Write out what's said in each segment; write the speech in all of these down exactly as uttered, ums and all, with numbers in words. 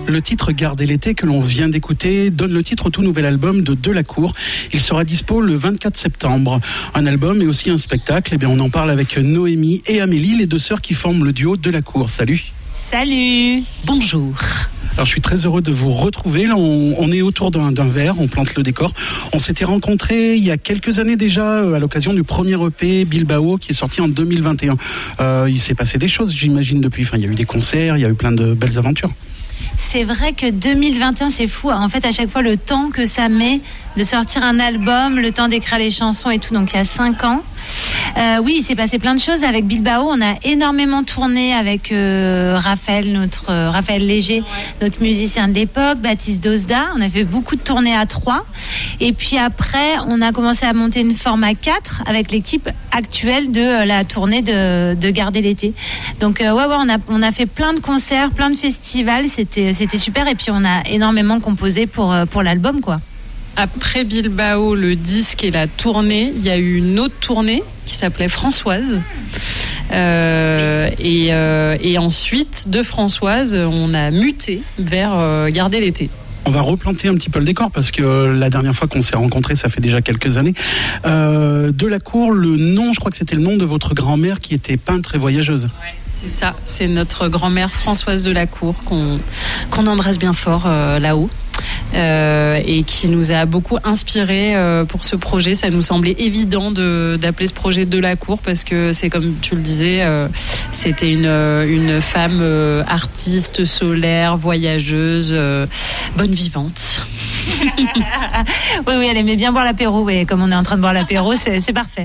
Le titre Garder l'été que l'on vient d'écouter donne le titre au tout nouvel album de Delacour. Il sera dispo le vingt-quatre septembre. Un album et aussi un spectacle. Eh bien, on en parle avec Noémie et Amélie, les deux sœurs qui forment le duo Delacour. Salut. Salut. Bonjour. Alors, je suis très heureux de vous retrouver. Là, on, on est autour d'un, d'un verre, on plante le décor. On s'était rencontrés il y a quelques années déjà à l'occasion du premier E P Bilbao qui est sorti en deux mille vingt et un. Euh, il s'est passé des choses, j'imagine, depuis. Enfin, il y a eu des concerts, il y a eu plein de belles aventures. C'est vrai que deux mille vingt et un, c'est fou. En fait, à chaque fois, le temps que ça met de sortir un album, le temps d'écrire les chansons et tout. Donc, il y a cinq ans. Euh, oui, il s'est passé plein de choses avec Bilbao. On a énormément tourné avec euh, Raphaël, notre euh, Raphaël Léger, notre musicien de l'époque, Baptiste Dosda. On a fait beaucoup de tournées à trois. Et puis après, on a commencé à monter une forme à quatre avec l'équipe actuelle de euh, la tournée de, de Garder l'été. Donc euh, ouais, ouais, on a on a fait plein de concerts, plein de festivals. C'était c'était super. Et puis on a énormément composé pour euh, pour l'album, quoi. Après Bilbao, le disque et la tournée, il y a eu une autre tournée qui s'appelait Françoise. Euh, et, euh, et ensuite, de Françoise, on a muté vers euh, Garder l'été. On va replanter un petit peu le décor parce que euh, la dernière fois qu'on s'est rencontrés, ça fait déjà quelques années. Euh, Delacour, le nom, je crois que c'était le nom de votre grand-mère qui était peintre et voyageuse. Ouais, c'est ça. C'est notre grand-mère Françoise Delacour qu'on, qu'on embrasse bien fort euh, là-haut. Euh, et qui nous a beaucoup inspiré euh, pour ce projet. Ça nous semblait évident de, d'appeler ce projet Delacour parce que c'est comme tu le disais, euh, c'était une, une femme euh, artiste, solaire, voyageuse, euh, bonne vivante. Oui, oui, elle aimait bien boire l'apéro. Et comme on est en train de boire l'apéro, c'est, c'est parfait.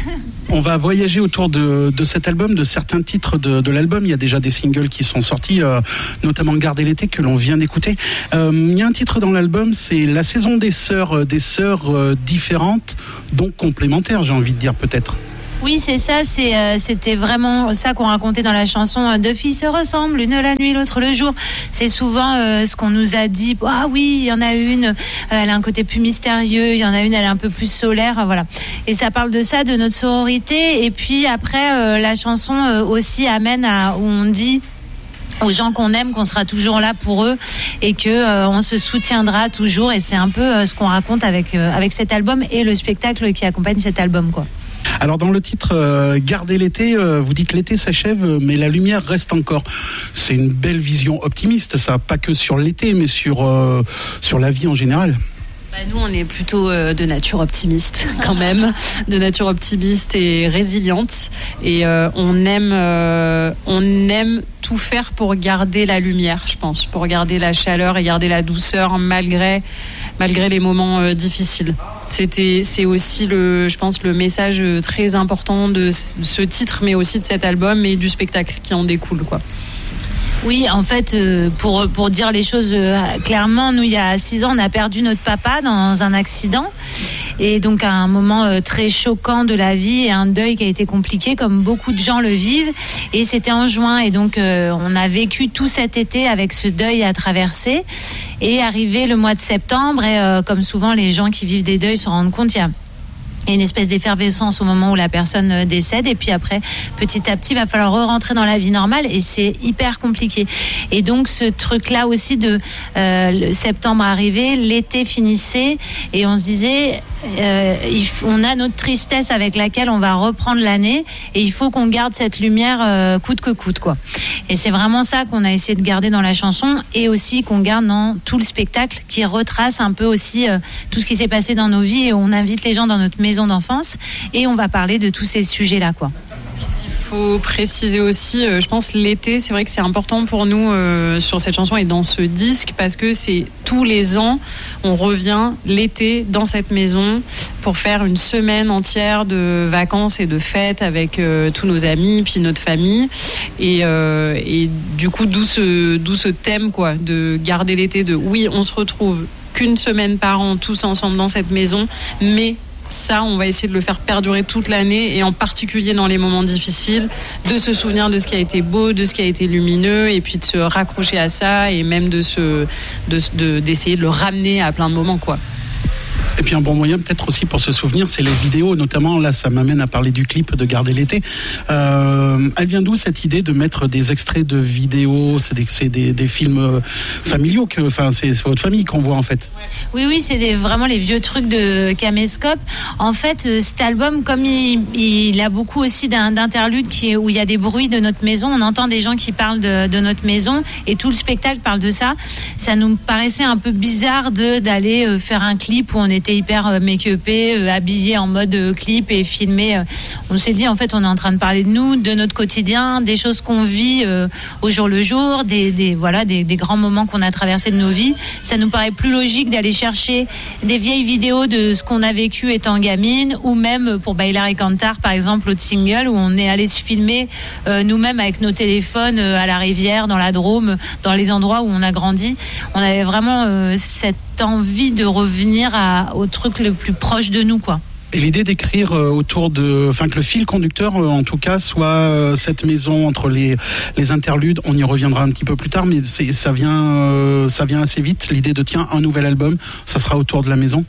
On va voyager autour de, de cet album, de certains titres de, de l'album. Il y a déjà des singles qui sont sortis, euh, notamment Garder l'été que l'on vient d'écouter. Euh, il y a un titre dans l'album, c'est La saison des sœurs, des sœurs euh, différentes, donc complémentaires, j'ai envie de dire peut-être. Oui, c'est ça, c'est, euh, c'était vraiment ça qu'on racontait dans la chanson. Deux filles se ressemblent, l'une la nuit, l'autre le jour. C'est souvent euh, ce qu'on nous a dit. Ah oui, il y en a une, euh, elle a un côté plus mystérieux, il y en a une, elle est un peu plus solaire, euh, voilà. Et ça parle de ça, de notre sororité. Et puis après, euh, la chanson euh, aussi amène à où on dit aux gens qu'on aime qu'on sera toujours là pour eux et que euh, on se soutiendra toujours. Et c'est un peu euh, ce qu'on raconte avec euh, avec cet album et le spectacle qui accompagne cet album, quoi. Alors dans le titre euh, Garder l'été, euh, vous dites l'été s'achève, mais la lumière reste encore. C'est une belle vision optimiste, ça, pas que sur l'été, mais sur euh, sur la vie en général. Bah nous, on est plutôt euh, de nature optimiste quand même, de nature optimiste et résiliente, et euh, on aime euh, on aime tout faire pour garder la lumière, je pense, pour garder la chaleur et garder la douceur malgré malgré les moments euh, difficiles. C'était, c'est aussi le, je pense, le message très important de ce titre, mais aussi de cet album et du spectacle qui en découle, quoi. Oui, en fait, euh, pour pour dire les choses euh, clairement, nous, il y a six ans, on a perdu notre papa dans un accident. Et donc, à un moment euh, très choquant de la vie et un deuil qui a été compliqué, comme beaucoup de gens le vivent. Et c'était en juin. Et donc, euh, on a vécu tout cet été avec ce deuil à traverser. Et arrivé le mois de septembre, et euh, comme souvent, les gens qui vivent des deuils se rendent compte, il y a Il y a une espèce d'effervescence au moment où la personne décède, et puis après, petit à petit, il va falloir re-rentrer dans la vie normale, et c'est hyper compliqué. Et donc, ce truc-là aussi de euh, le septembre arrivé, l'été finissait, et on se disait, euh, il faut, on a notre tristesse avec laquelle on va reprendre l'année, et il faut qu'on garde cette lumière euh, coûte que coûte, quoi. Et c'est vraiment ça qu'on a essayé de garder dans la chanson, et aussi qu'on garde dans tout le spectacle, qui retrace un peu aussi euh, tout ce qui s'est passé dans nos vies, et on invite les gens dans notre maison d'enfance et on va parler de tous ces sujets-là, quoi. Puisqu'il faut préciser aussi, euh, je pense, l'été, c'est vrai que c'est important pour nous euh, sur cette chanson et dans ce disque, parce que c'est tous les ans, on revient l'été dans cette maison pour faire une semaine entière de vacances et de fêtes avec euh, tous nos amis, puis notre famille. Et, euh, et du coup, d'où ce, d'où ce thème, quoi, de garder l'été, de oui, on se retrouve qu'une semaine par an tous ensemble dans cette maison, mais ça, on va essayer de le faire perdurer toute l'année, et en particulier dans les moments difficiles, de se souvenir de ce qui a été beau, de ce qui a été lumineux, et puis de se raccrocher à ça, et même de se, de, de, d'essayer de le ramener à plein de moments, quoi. Et puis un bon moyen peut-être aussi pour se souvenir, c'est les vidéos, notamment là ça m'amène à parler du clip de Garder l'été. Euh, elle vient d'où cette idée de mettre des extraits de vidéos, c'est des, c'est des, des films familiaux, que, enfin c'est, c'est votre famille qu'on voit en fait. Oui, oui, c'est des, vraiment les vieux trucs de Caméscope. En fait, cet album, comme il, il a beaucoup aussi d'un, d'interludes qui, où il y a des bruits de notre maison, on entend des gens qui parlent de, de notre maison et tout le spectacle parle de ça. Ça nous paraissait un peu bizarre de, d'aller faire un clip où on était hyper make-upé, habillé en mode clip et filmé. On s'est dit, en fait, on est en train de parler de nous, de notre quotidien, des choses qu'on vit euh, au jour le jour, des, des, voilà, des, des grands moments qu'on a traversés de nos vies. Ça nous paraît plus logique d'aller chercher des vieilles vidéos de ce qu'on a vécu étant gamine, ou même pour Bailar et Cantar, par exemple, l'autre single, où on est allé se filmer euh, nous-mêmes avec nos téléphones euh, à la rivière, dans la Drôme, dans les endroits où on a grandi. On avait vraiment euh, cette envie de revenir à, au truc le plus proche de nous, quoi. Et l'idée d'écrire autour de, enfin que le fil conducteur, en tout cas, soit cette maison entre les les interludes. On y reviendra un petit peu plus tard, mais c'est, ça vient, ça vient assez vite. L'idée de tiens, un nouvel album, ça sera autour de la maison.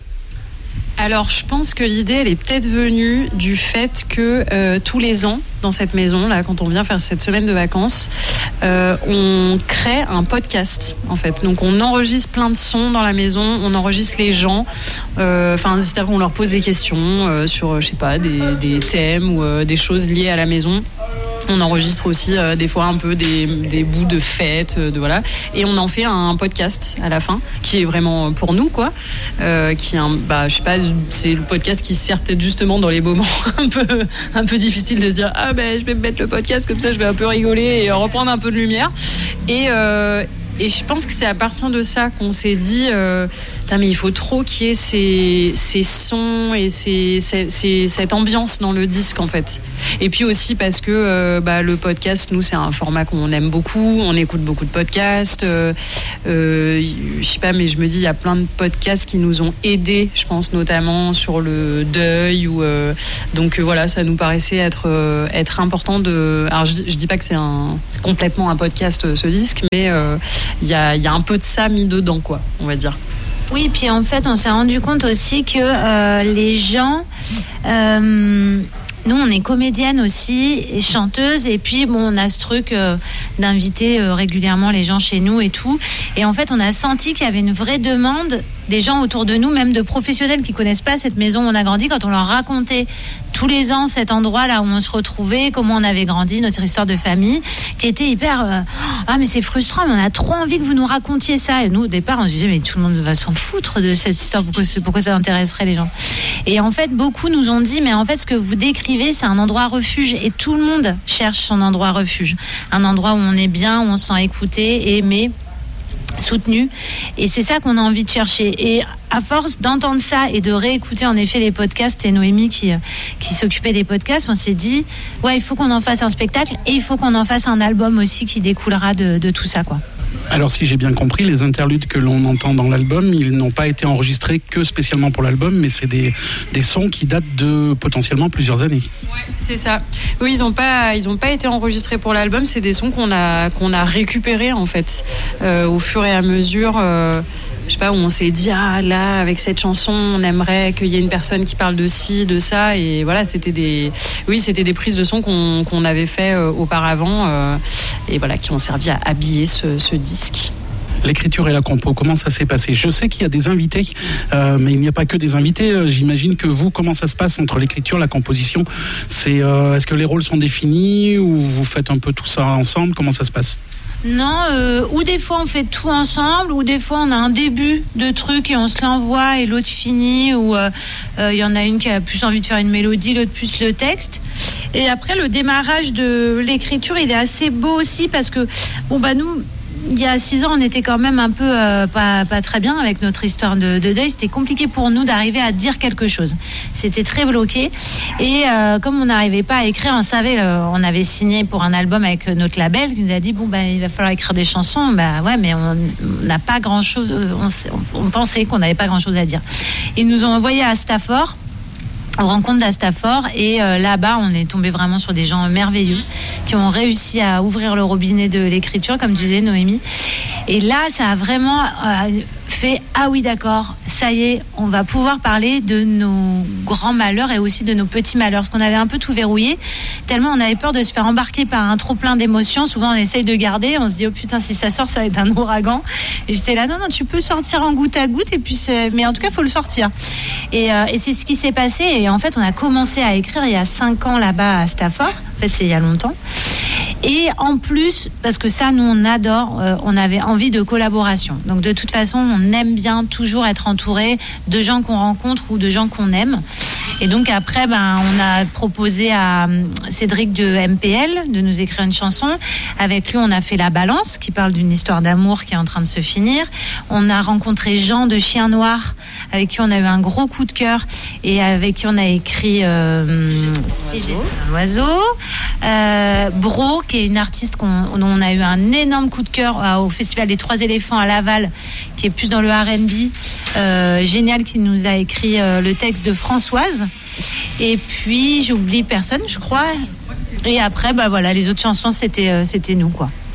Alors, je pense que l'idée, elle est peut-être venue du fait que euh, tous les ans, dans cette maison, là, quand on vient faire cette semaine de vacances, euh, on crée un podcast, en fait. Donc, on enregistre plein de sons dans la maison, on enregistre les gens. Euh, enfin, c'est-à-dire qu'on leur pose des questions euh, sur, je sais pas, des, des thèmes ou euh, des choses liées à la maison. On enregistre aussi euh, des fois un peu des, des bouts de fêtes, euh, de voilà, et on en fait un podcast à la fin qui est vraiment pour nous, quoi. Euh, qui est un, bah, je sais pas, c'est le podcast qui sert peut-être justement dans les moments un peu, un peu difficiles de se dire ah ben je vais me mettre le podcast comme ça, je vais un peu rigoler et reprendre un peu de lumière. Et euh, Et je pense que c'est à partir de ça qu'on s'est dit euh, mais il faut trop qu'il y ait ces, ces sons et ces, ces, ces, cette ambiance dans le disque, en fait. Et puis aussi parce que euh, bah, le podcast, nous, c'est un format qu'on aime beaucoup. On écoute beaucoup de podcasts. Euh, euh, je sais pas, mais je me dis, il y a plein de podcasts qui nous ont aidés, je pense notamment sur le deuil. Ou, euh, donc euh, voilà, ça nous paraissait être, euh, être important de... Alors je, je dis pas que c'est, un, c'est complètement un podcast, ce disque, mais il euh, y, a, y a un peu de ça mis dedans, quoi, on va dire. Oui, puis en fait, on s'est rendu compte aussi que euh, les gens... Euh, nous, on est comédienne aussi, et chanteuse, et puis bon, on a ce truc euh, d'inviter euh, régulièrement les gens chez nous et tout. Et en fait, on a senti qu'il y avait une vraie demande des gens autour de nous, même de professionnels qui connaissent pas cette maison où on a grandi, quand on leur racontait tous les ans cet endroit là où on se retrouvait, comment on avait grandi, notre histoire de famille, qui était hyper euh, ah mais c'est frustrant, on a trop envie que vous nous racontiez ça. Et nous au départ on se disait mais tout le monde va s'en foutre de cette histoire, pourquoi, pourquoi ça intéresserait les gens. Et en fait beaucoup nous ont dit mais en fait ce que vous décrivez c'est un endroit refuge, et tout le monde cherche son endroit refuge, un endroit où on est bien, où on se sent écouté, aimé, soutenu, et c'est ça qu'on a envie de chercher. Et à force d'entendre ça et de réécouter en effet les podcasts, et Noémie qui, qui s'occupait des podcasts, on s'est dit ouais, il faut qu'on en fasse un spectacle, et il faut qu'on en fasse un album aussi qui découlera de, de tout ça, quoi. Alors si j'ai bien compris, les interludes que l'on entend dans l'album, ils n'ont pas été enregistrés que spécialement pour l'album, mais c'est des, des sons qui datent de potentiellement plusieurs années. Ouais, c'est ça. Oui, ils n'ont pas, ils ont pas été enregistrés pour l'album, c'est des sons qu'on a, qu'on a récupérés en fait, euh, au fur et à mesure. Euh, je sais pas, où on s'est dit ah là avec cette chanson on aimerait qu'il y ait une personne qui parle de ci, de ça, et voilà, c'était des oui c'était des prises de son qu'on, qu'on avait fait euh, auparavant euh, et voilà, qui ont servi à habiller ce, ce disque. L'écriture et la compo, comment ça s'est passé? Je sais qu'il y a des invités, euh, mais il n'y a pas que des invités. Euh, j'imagine que vous, comment ça se passe entre l'écriture et la composition? C'est, euh, est-ce que les rôles sont définis ou vous faites un peu tout ça ensemble? Comment ça se passe? Non, euh, ou des fois on fait tout ensemble, ou des fois on a un début de truc et on se l'envoie et l'autre finit, ou il euh, euh, y en a une qui a plus envie de faire une mélodie, l'autre plus le texte. Et après le démarrage de l'écriture, il est assez beau aussi parce que bon bah nous, il y a six ans, on était quand même un peu euh, pas, pas très bien avec notre histoire de, de deuil. C'était compliqué pour nous d'arriver à dire quelque chose. C'était très bloqué. Et euh, comme on n'arrivait pas à écrire, on savait, euh, on avait signé pour un album avec notre label qui nous a dit bon ben il va falloir écrire des chansons. Ben ouais, mais on n'a pas grand chose. On, on pensait qu'on n'avait pas grand chose à dire. Ils nous ont envoyé à Stafford, aux rencontres d'Astafor, et euh, là-bas on est tombé vraiment sur des gens merveilleux qui ont réussi à ouvrir le robinet de l'écriture, comme disait Noémie, et là ça a vraiment euh, fait ah oui d'accord, ça y est, on va pouvoir parler de nos grands malheurs et aussi de nos petits malheurs, parce qu'on avait un peu tout verrouillé, tellement on avait peur de se faire embarquer par un trop plein d'émotions. Souvent on essaye de garder, on se dit oh putain si ça sort ça va être un ouragan, et j'étais là non non tu peux sortir en goutte à goutte, et puis c'est... mais en tout cas faut le sortir, et, euh, et c'est ce qui s'est passé. Et en fait on a commencé à écrire il y a cinq ans là-bas à Stafford, en fait c'est il y a longtemps. Et en plus, parce que ça, nous, on adore, euh, on avait envie de collaboration. Donc, de toute façon, on aime bien toujours être entouré de gens qu'on rencontre ou de gens qu'on aime. Et donc, après, ben, on a proposé à Cédric de M P L de nous écrire une chanson. Avec lui, on a fait La Balance, qui parle d'une histoire d'amour qui est en train de se finir. On a rencontré Jean de Chien Noir, avec qui on a eu un gros coup de cœur et avec qui on a écrit euh, Si j'étais un oiseau. Euh, Bro, qui est une artiste qu'on, dont on a eu un énorme coup de cœur euh, au Festival des Trois Éléphants à Laval, qui est plus dans le R and B, euh, génial, qui nous a écrit euh, le texte de Françoise. Et puis j'oublie personne, je crois. Et après, bah voilà, les autres chansons, c'était, euh, c'était nous, quoi.